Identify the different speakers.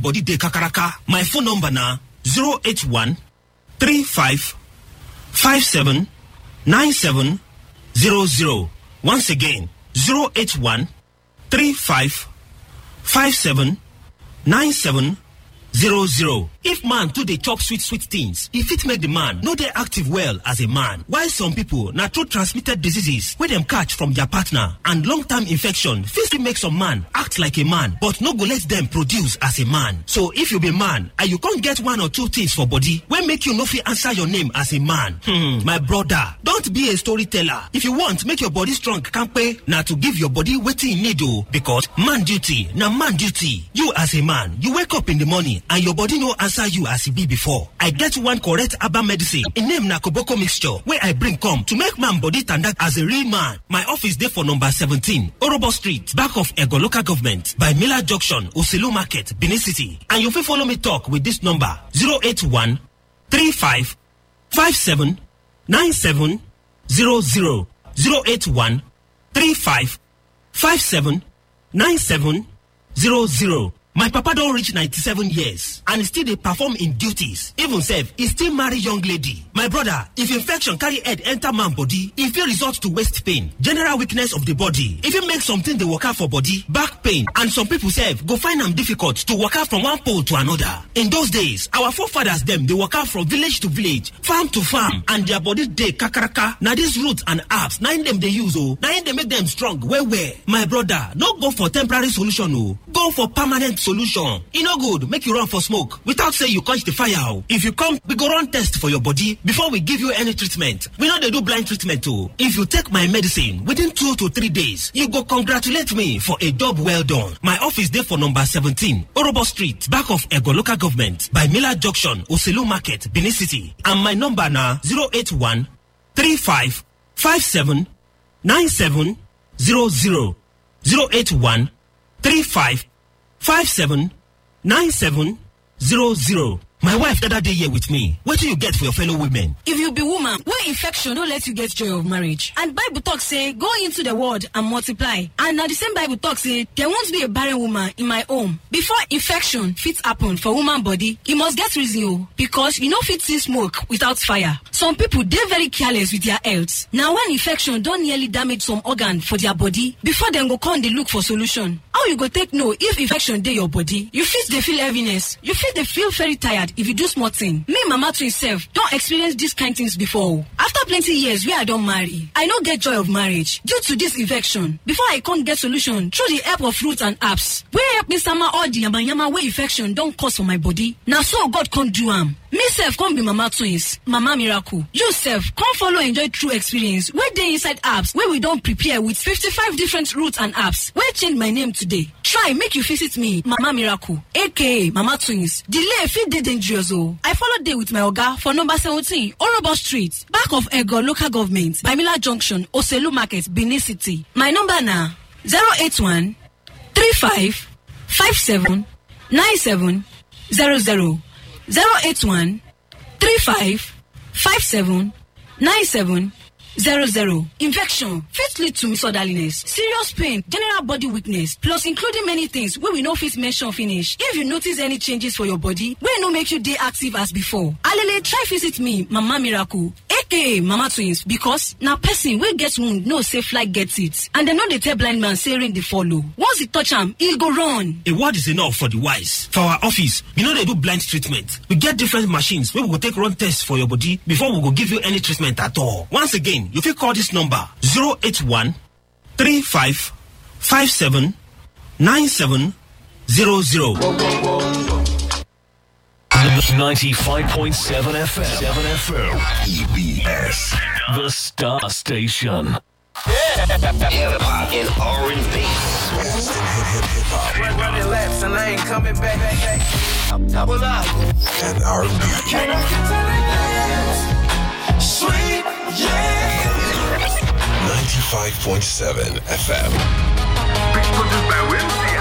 Speaker 1: body dey kakaraka. My phone number na 081 35 57 97 00. Once again, 081 35 57 97 00. If man too dey chop sweet things, e fit make the man no dey active well as a man. While some people na through transmitted diseases wey dem catch from their partner and long-term infection fit make some man act like a man but no go let them produce as a man. So if you be man and you can't get one or two things for body wey make you no fit answer your name as a man, my brother, don't be a storyteller. If you want make your body strong kampe, na to give your body wetin e need o, because man duty na man duty. You as a man, you wake up in the morning and your body no answer you as e be before. I get one correct herbal medicine. E name na Koboko mixture wey I bring come to make man body tanda as a real man. My office dey for number 17 Orobo Street, back of Ego Local Government, by Miller Junction, Oselu Market, Benin City. And you fit follow me talk with this number 081 35 57 97 00. 081 35 57 97 00. My papa don't reach 97 years and still they perform in duties. Even self, he still marry young lady. My brother, if infection carry head enter man body, if it result to waist pain, general weakness of the body, if it make something they work out for body, back pain, and some people self go find them difficult to work out from one pole to another. In those days, our forefathers them they work out from village to village, farm to farm, and their body they kakaraka. Now these roots and herbs, nine them they use now they make them strong. Where? My brother, not go for temporary solution go for permanent solution. E no good make you run for smoke without say you quench the fire. If you come, we go run test for your body before we give you any treatment. We know they do blind treatment too. If you take my medicine within 2 to 3 days, you go congratulate me for a job well done. My office there for number 17 Orobo Street, back of Ego Local Government, by Miller Junction, Oselu Market, Benin City. And my number na 081 35 57 97 00. 081 35 57 97 00. My wife the other day here with me. What do you get for your fellow women?
Speaker 2: If you be woman, where infection don't let you get joy of marriage. And Bible talk say, go into the world and multiply. And now the same Bible talk say, there won't be a barren woman in my home. Before infection fit happen for woman body, you must get reason because you know fit see smoke without fire. Some people, they very careless with their health. Now when infection don't nearly damage some organ for their body, before them go come they look for solution. How you go take know if infection dey your body? You fit they feel heaviness. You fit they feel very tired if you do small thing. Me mama to herself don't experience these kind things before. After plenty years where I don't marry, I no get joy of marriage due to this infection. Before I can't get solution through the help of fruits and herbs, where help me sama all the yama where infection don't cause for my body. Now so God can't do am. Me self can't be mama twins, mama miracle. You self can't follow enjoy true experience where they inside herbs where we don't prepare with 55 different roots and herbs. Where change my name today. Try make you visit me, Mama Miracle, aka Mama Twins. Delay fit dey dangerous I follow day with my oga for number 17 Orobo Street, back of Ego Local Government, by Miller Junction, Oselu Market, Benin City. My number na 081 35 57 97 00. 081 35 57 97 00. Infection fit lead to misorderliness, serious pain, general body weakness, plus including many things wey we no fit mention finish. If you notice any changes for your body wey no make you dey active as before, alele try visit me, Mama Miracle, aka Mama Twins, because na person wey get wound know say fly get it, and dem no dey tell blind man say rain dey follow. Once e touch am, e go run.
Speaker 1: A word is enough for the wise. For our office, we know they do blind treatment. We get different machines wey we go take run tests for your body before we go give you any treatment at all. Once again, you can call this number 081 35 57 97 00.
Speaker 3: 95.7 FM. EBS. The Star Station.
Speaker 4: Hip-hop and R&B.
Speaker 5: Running laps and I ain't coming back. Double up.
Speaker 6: And R&B.
Speaker 5: Sweet, yeah.
Speaker 6: 95.7 FM.
Speaker 5: Produced by Wednesday.